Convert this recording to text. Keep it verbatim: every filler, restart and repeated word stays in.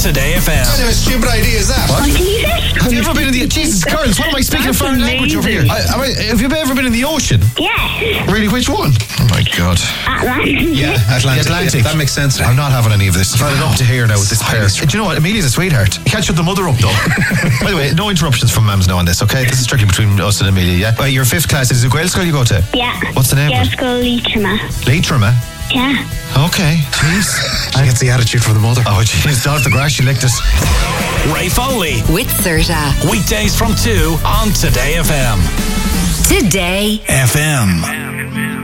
Today F M. What kind of a stupid idea is that? What? Have you ever been in the... Jesus, girls, what am I speaking a foreign language over here? I, am I, have you ever been in the ocean? Yes. Really, which one? Oh my God. Atlantic. Yeah, Atlantic. Atlantic. Yeah, that makes sense. I'm not having any of this. I've had it up to here now with this pair. Do you know what? Amelia's a sweetheart. You can't shut the mother up, though. By the way, no interruptions from Mams now on this, okay? This is strictly between us and Amelia, yeah? Right, you're fifth class. Is it Gael school you go to? Yeah. What's the name of it? Gael Leitrim. Leitrim, eh? Yeah. Okay. Jeez. She gets the attitude from the mother. Oh, jeez. Down at the grass, she licked us. Ray Foley. With Serta. Weekdays from two on Today F M. Today F M.